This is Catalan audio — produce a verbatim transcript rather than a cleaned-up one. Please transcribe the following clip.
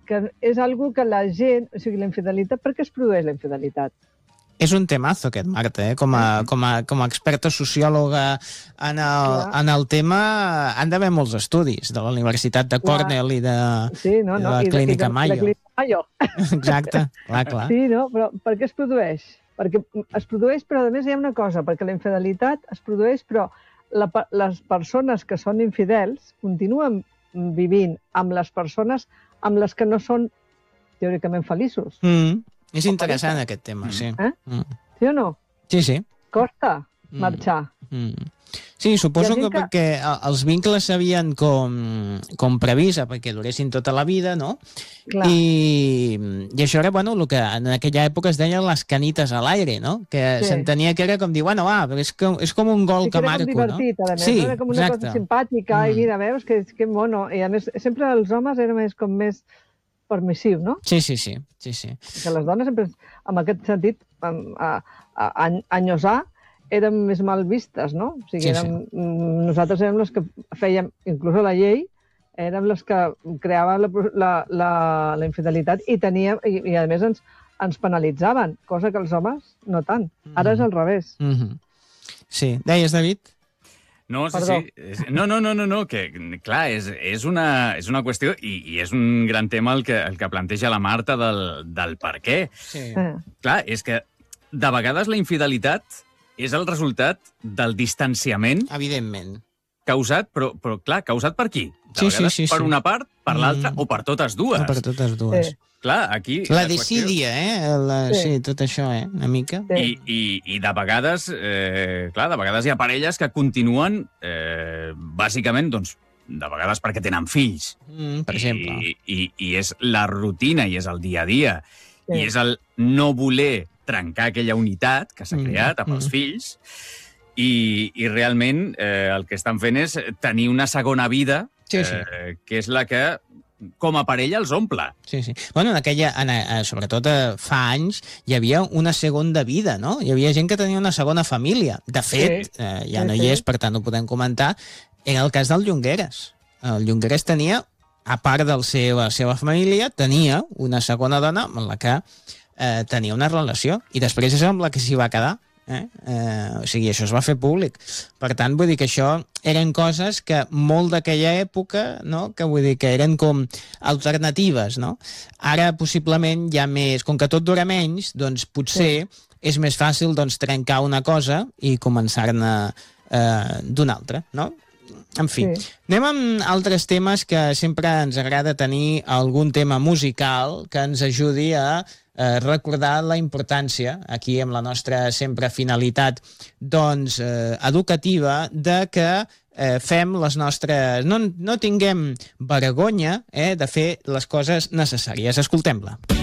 que és algo que la gent... O sigui, la infidelitat, per què es produeix la infidelitat? És un temazo aquest, Marta, eh? com, a, com, a, com a experta sociòloga en el, en el tema. Han d'haver molts estudis de la Universitat de Cornell i de, sí, no, i de no, la i de, Clínica i de, Mayo. De Clínica Mayo. Exacte, clar, clar. Sí, no? Però per què es produeix? Perquè es produeix, però a més hi ha una cosa, perquè la infidelitat es produeix, però la, les persones que són infidels continuen vivint amb les persones amb les que no són teòricament feliços. Mm. És interessant aquest tema, sí. Eh? Mm. Sí o no? Sí, sí. Costa marxar. Mm. Mm. Sí, suposo que, que perquè els vincles s'havien com, com previst perquè duressin tota la vida, no? Clar. I, I això era, bueno, el que en aquella època es deien les canites a l'aire, no? Que sí. S'entenia que era com dir, bueno, va, és, com, és com un gol sí, que, que marco, no? Divertit, a més, sí, no? Era com una exacte. cosa simpàtica, mm. i mira, veus, que, que mono. I a més, sempre els homes eren més, com més permissiu, no? Sí, sí, sí. sí, sí. Que les dones sempre, en aquest sentit, a, a, a, a enyossar, érem més mal vistes, no? O sigui, érem, sí, sí. Nosaltres érem les que fèiem, inclús a la llei, érem les que creaven la, la, la, la infidelitat i, teníem, i, i a més ens, ens penalitzaven, cosa que els homes no tant. Ara és al revés. Mm-hmm. Sí. Deies, David? No, sí, sí. No, no, no, no, no, que, clar, és, és, una, és una qüestió i, i és un gran tema el que, el que planteja la Marta del, del per què. Sí. Eh. Clar, és que de vegades la infidelitat és el resultat del distanciament... Evidentment. Causat, però, però clar, causat per qui? De sí, vegades sí, sí, per sí. una part, per mm. l'altra o per totes dues. O per totes dues. Sí. Clar, aquí... La desídia, eh? La, sí. sí, tot això, eh? Una mica. Sí. I, i, I de vegades, eh, clar, de vegades hi ha parelles que continuen, eh, bàsicament, doncs, de vegades perquè tenen fills. Mm, per exemple. I, i, I és la rutina, i és el dia a dia, sí. i és el no voler trencar aquella unitat que s'ha creat amb els fills, i, i realment eh, el que estan fent és tenir una segona vida, sí, sí. Eh, que és la que com a parella els omple. Sí, sí. Bueno, en aquella, en, eh, sobretot eh, fa anys, hi havia una segona vida, no? Hi havia gent que tenia una segona família. De fet, sí. eh, ja no sí, hi és, per tant ho podem comentar, era el cas del Llongueres. El Llongueres tenia, a part de la seva, seva família, tenia una segona dona amb la que eh, tenia una relació, i després és amb la que s'hi va quedar. Eh? Eh, o sigui, això es va fer públic. Per tant, vull dir que això eren coses que molt d'aquella època, no? Que vull dir que eren com alternatives, no? Ara, possiblement, hi ha més... Com que tot dura menys, doncs potser sí. és més fàcil doncs, trencar una cosa i començar-ne eh, d'una altra, no? En fi, sí. Anem amb altres temes que sempre ens agrada tenir algun tema musical que ens ajudi a eh, recordar la importància, aquí amb la nostra sempre finalitat doncs, eh, educativa, de que eh, fem les nostres... No, no tinguem vergonya eh, de fer les coses necessàries. Escoltem-la.